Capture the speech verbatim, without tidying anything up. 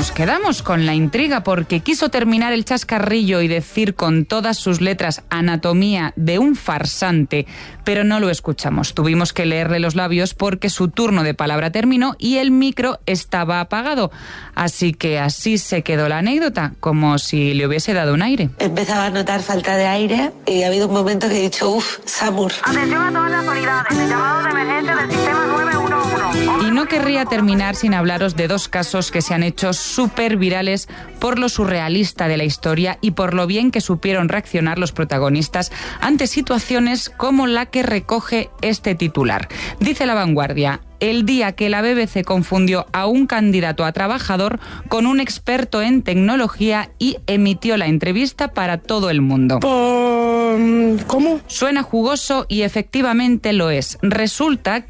nos quedamos con la intriga porque quiso terminar el chascarrillo y decir con todas sus letras anatomía de un farsante, pero no lo escuchamos. Tuvimos que leerle los labios porque su turno de palabra terminó y el micro estaba apagado. Así que así se quedó la anécdota, como si le hubiese dado un aire. Empezaba a notar falta de aire y ha habido un momento que he dicho, uff, Samur. Atención a todas las unidades, el llamado de emergencia del sistema nueve uno uno. Y no querría terminar sin hablaros de dos casos que se han hecho súper virales por lo surrealista de la historia y por lo bien que supieron reaccionar los protagonistas ante situaciones como la que recoge este titular. Dice La Vanguardia: el día que la B B C confundió a un candidato a trabajador con un experto en tecnología y emitió la entrevista para todo el mundo. ¿Cómo? Suena jugoso y efectivamente lo es. Resulta que